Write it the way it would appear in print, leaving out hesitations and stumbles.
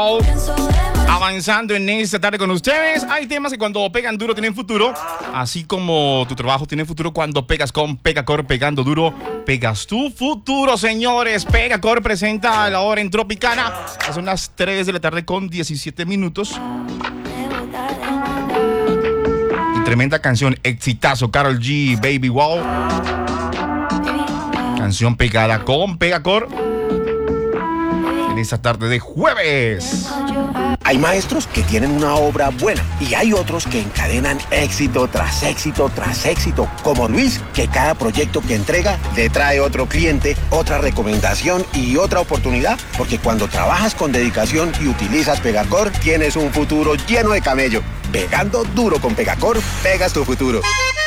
Avanzando en esta tarde con ustedes. Hay temas que cuando pegan duro tienen futuro, así como tu trabajo tiene futuro cuando pegas con Pegacor. Pegando duro, pegas tu futuro, señores. Pegacor presenta la hora en Tropicana. Son las 3 de la tarde con 17 minutos. Y tremenda canción, exitazo, Karol G, Baby Wow. Canción pegada con Pegacor en esta tarde de jueves. Hay maestros que tienen una obra buena y hay otros que encadenan éxito tras éxito tras éxito, como Luis, que cada proyecto que entrega le trae otro cliente, otra recomendación y otra oportunidad, porque cuando trabajas con dedicación y utilizas Pegacor, tienes un futuro lleno de camello. Pegando duro con Pegacor, pegas tu futuro.